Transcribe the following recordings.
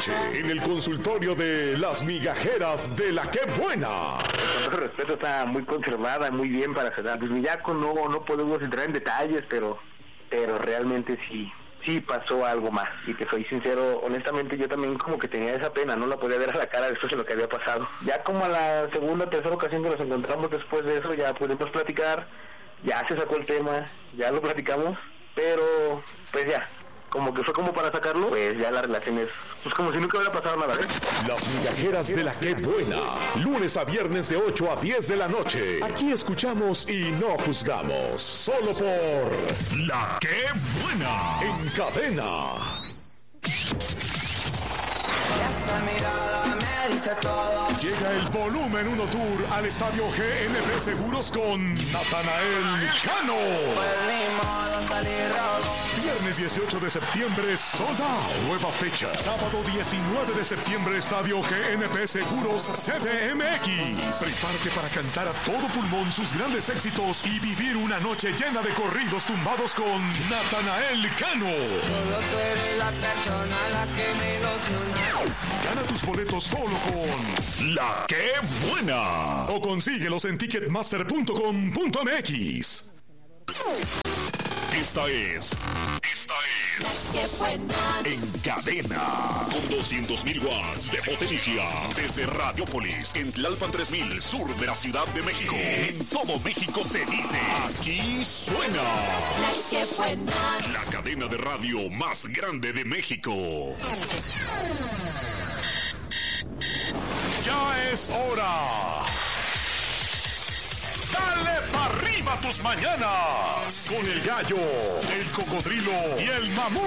noche, en el consultorio de las migajeras de La Qué Buena. Con todo respeto, está muy conservada, muy bien para su edad. Pues Miyako no podemos entrar en detalles, pero realmente sí pasó algo más. Y te soy sincero, honestamente yo también como que tenía esa pena, no la podía ver a la cara después de lo que había pasado. Ya como a la segunda o tercera ocasión que nos encontramos después de eso, ya pudimos platicar, ya se sacó el tema, ya lo platicamos, pero pues ya, como que fue como para sacarlo, pues ya la relación es pues como si nunca hubiera pasado nada, ¿eh? Las migajeras de La Qué Buena, lunes a viernes de 8 a 10 de la noche. Aquí escuchamos y no juzgamos, solo por La Qué Buena, en cadena. Esa mirada me dice todo. Llega el Volumen 1 Tour al estadio GNP Seguros con Natanael Cano. Pues ni modo salir robo. Viernes 18 de septiembre, sold out. Nueva fecha. Sábado 19 de septiembre, estadio GNP Seguros CDMX. Prepárate para cantar a todo pulmón sus grandes éxitos y vivir una noche llena de corridos tumbados con Natanael Cano. Solo tú eres la persona a la que me ilusiona. Gana tus boletos solo con La Qué Buena. O consíguelos en ticketmaster.com.mx. Esta es ¡Qué buena! En Cadena. Con 200.000 watts de potencia. Desde Radiopolis, en Tlalpan 3000, sur de la Ciudad de México. En todo México se dice, aquí suena. ¡Qué buena! La cadena de radio más grande de México. Ya es hora. Dale para arriba tus mañanas con el gallo, el cocodrilo y el mamú.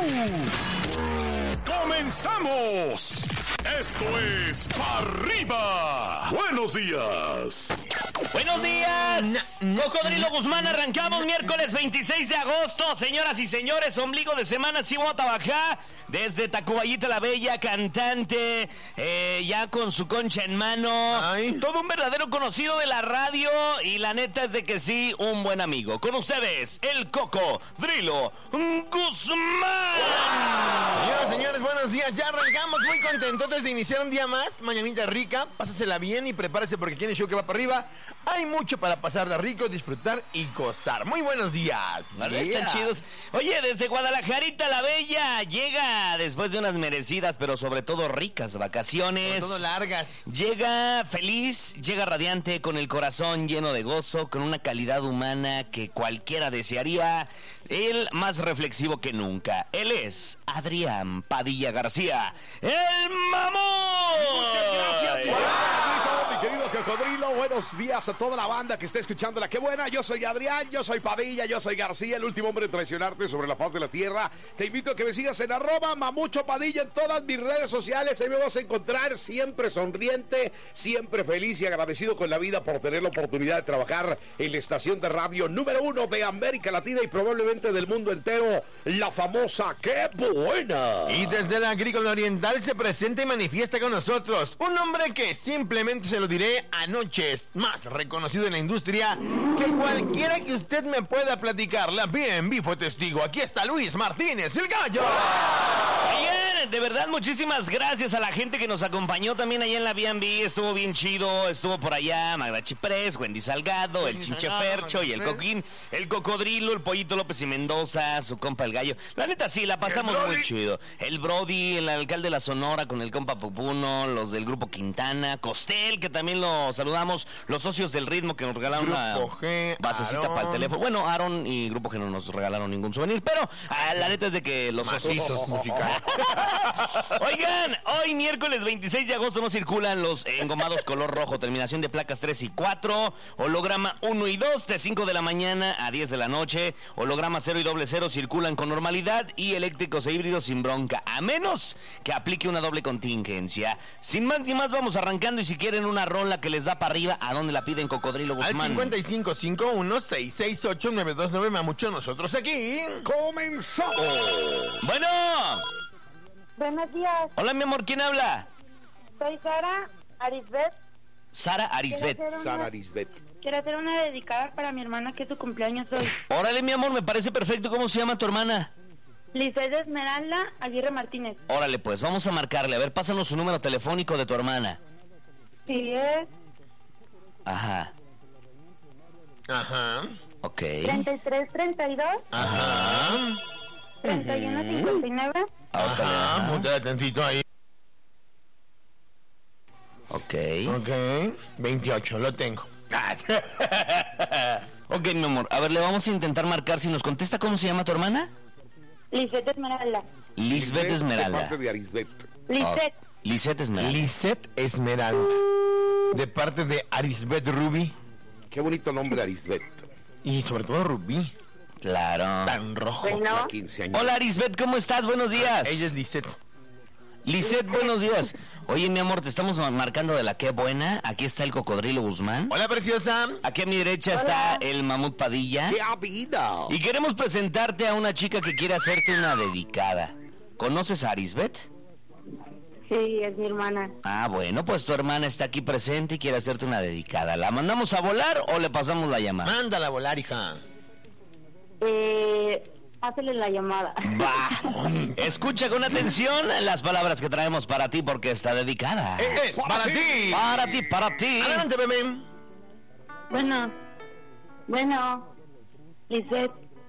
¡Comenzamos! Esto es Pa' Arriba. Buenos días. Buenos días, Cocodrilo Guzmán. Arrancamos miércoles 26 de agosto. Señoras y señores, ombligo de semana, Simón Tabajá. Desde Tacubayita la Bella, cantante, ya con su concha en mano. Ay. Todo un verdadero conocido de la radio. Y la neta es de que sí, un buen amigo. Con ustedes, el Cocodrilo Guzmán. Señoras, señores, buenos días. Ya arrancamos muy contentos de iniciar un día más. Mañanita rica, pásasela bien y prepárese porque tiene show que va para arriba. Hay mucho para pasarla rico, disfrutar y gozar. Muy buenos días. ¿Vale? Están chidos. Oye, desde Guadalajarita la Bella llega después de unas merecidas, pero sobre todo ricas vacaciones. Sobre todo largas. Llega feliz, llega radiante, con el corazón lleno de gozo, con una calidad humana que cualquiera desearía. Él más reflexivo que nunca. Él es Adrián Padilla García, el mamón. Muchas gracias, mi querido Cocodrilo. Buenos días a toda la banda que está escuchando La Qué Buena. Yo soy Adrián, yo soy Padilla, yo soy García, el último hombre en traicionarte sobre la faz de la tierra. Te invito a que me sigas en @Mamucho Padilla en todas mis redes sociales. Ahí me vas a encontrar siempre sonriente, siempre feliz y agradecido con la vida por tener la oportunidad de trabajar en la estación de radio número 1 de América Latina y probablemente del mundo entero, la famosa Qué Buena. Y desde la Agrícola Oriental se presenta y manifiesta con nosotros un hombre que simplemente se lo diré anoche es más reconocido en la industria que cualquiera que usted me pueda platicar. La B&B fue testigo. Aquí está Luis Martínez, el gallo. Bien, de verdad, muchísimas gracias a la gente que nos acompañó también allá en la B&B. Estuvo bien chido, estuvo por allá Magda Chiprés, Wendy Salgado, el Chinche Fercho y el Coquín, el Cocodrilo, el Pollito López y Mendoza, su compa el gallo. La neta sí, la pasamos muy chido. El Brody, el alcalde de la Sonora con el compa Pupuno, los del grupo Quintana, Costel, que también lo saludamos, los socios del ritmo que nos regalaron Grupo una G, basecita Aaron. para el teléfono. Bueno, Aaron y Grupo G no nos regalaron ningún souvenir, pero la neta es de que los Macizos musicales. Oigan, hoy miércoles 26 de agosto no circulan los engomados color rojo, terminación de placas 3 y 4, holograma 1 y 2 de 5 de la mañana a 10 de la noche, holograma 0 y doble 0 circulan con normalidad y eléctricos e híbridos sin bronca, a menos que aplique una doble contingencia. Sin más ni más, vamos arrancando y si quieren una rola que les da para arriba, ¿a dónde la piden, Cocodrilo Al Guzmán? 5551-668-929, Mamucho, nosotros aquí. ¡Comenzamos! Bueno, Buenos días, hola mi amor, ¿quién habla? soy Sara Arisbet. Sara Arisbet. Sara Arisbet. Quiero hacer una dedicada para mi hermana que es su cumpleaños hoy. Órale mi amor, me parece perfecto. ¿Cómo se llama tu hermana? Lisette Esmeralda Aguirre Martínez. Órale, pues, vamos a marcarle. A ver, pásanos su número telefónico de tu hermana. Sí, es Ajá. Ajá. Ok. 3332 Ajá. 3159. Ajá. Ponte tantito ahí. Ok. Ok. 28, lo tengo. Ok, mi amor. A ver, le vamos a intentar marcar. Si nos contesta, ¿cómo se llama tu hermana? Lisette Esmeralda. Lisbeth De Esmeralda. parte de Arisbet. Lisette. Lisette Esmeralda. Lisette Esmeralda. De parte de Arisbet Ruby. Qué bonito nombre, Arisbet. Y sobre todo Rubí. Claro. Tan rojo. Bueno, 15 años. Hola, Arisbet, ¿cómo estás? Buenos días. Ella es Lisette. Lisette, buenos días. Oye, mi amor, te estamos marcando de la Qué Buena. Aquí está el Cocodrilo Guzmán. Hola, preciosa. Aquí a mi derecha está el Mamut Padilla. ¡Qué habido! Y queremos presentarte a una chica que quiere hacerte una dedicada. ¿Conoces a Arisbet? sí, es mi hermana. Ah, bueno, pues tu hermana está aquí presente y quiere hacerte una dedicada. ¿La mandamos a volar o le pasamos la llamada? Mándala a volar, hija. Házele la llamada. Va. Escucha con atención las palabras que traemos para ti porque está dedicada. Es para ti. Para ti, para ti. Adelante, bebé. Bueno, Lisette,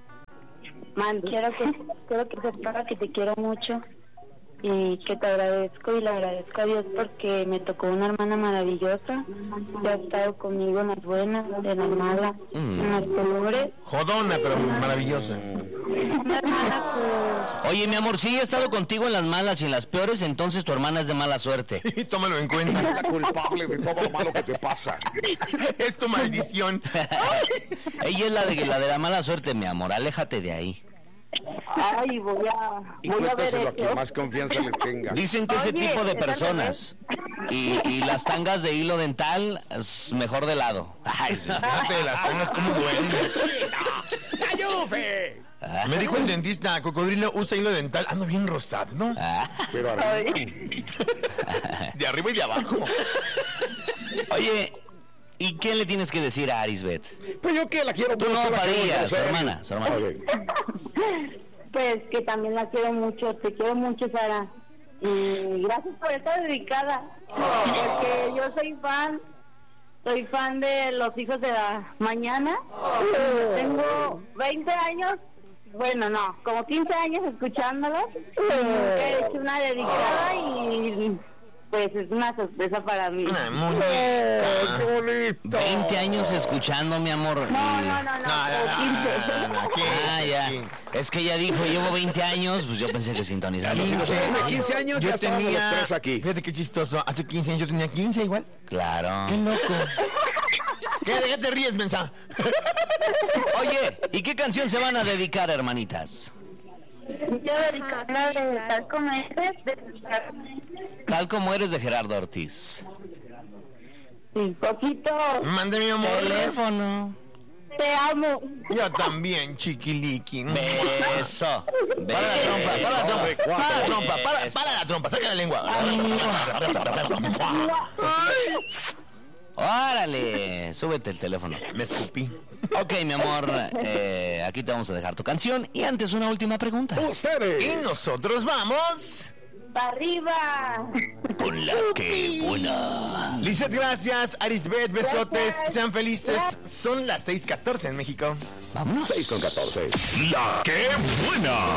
quiero que sepas que te quiero mucho y que te agradezco y le agradezco a Dios porque me tocó una hermana maravillosa que ha estado conmigo en las buenas, en las malas, en las peores. Jodona, pero maravillosa. Una hermana Oye, mi amor, si he estado contigo en las malas y en las peores, entonces tu hermana es de mala suerte. Y tómalo en cuenta. La culpable de todo lo malo que te pasa. Es tu maldición. Ella es la de la mala suerte, mi amor. Aléjate de ahí. ay, voy a ver Cuéntaselo a quien eso. más confianza le tengas. Dicen que ese Oye, tipo de es al personas y las tangas de hilo dental es mejor de lado. Ay, sí. Fíjate de las tangas como duelen. ¡Ayufe! Me dijo el dentista, Cocodrilo usa hilo dental. Ando bien rosado, ¿no? Pero ahora, De arriba y de abajo. Oye, ¿y qué le tienes que decir a Arisbet? pues yo que la quiero Tú no, mucho, la quiero Padilla, conocer. su hermana, su hermana. Ok. Pues que también la quiero mucho, te quiero mucho, Sara. Y gracias por esta dedicada. Porque yo soy fan de Los Hijos de la Mañana. Tengo 20 años, bueno, no, como 15 años escuchándolos. He hecho una dedicada y pues es una sorpresa para mí. Una ¡Qué muñeca. bonito! 20 años escuchando, mi amor. No, como 15. Ah, ya. Es que ella dijo, llevo 20 años, pues yo pensé que sintonizaba. Los hijos de 15 años ya estábamos los tres aquí. Fíjate qué chistoso. Hace 15 años yo tenía 15 igual. Claro. Qué loco. ¿De qué te ríes, mensa? Oye, ¿y qué canción se van a dedicar, hermanitas? Yo dedicada de Tal Como Eres, Tal como eres de Gerardo Ortiz. sí, poquito. Mande mi amor. Teléfono. Te amo. Yo también, chiquiliqui. Beso. Para la trompa, para la trompa, para la trompa, para la trompa, saca la lengua. Órale, súbete el teléfono. Me escupí. Ok, mi amor, aquí te vamos a dejar tu canción. Y antes una última pregunta. ¡Ustedes! Y nosotros vamos. ¡Para arriba! Con la que buena. Lisette, gracias. Arisbet, besotes. Gracias. Sean felices. Son las 6:14 en México. Vámonos. 6:14. La que buena.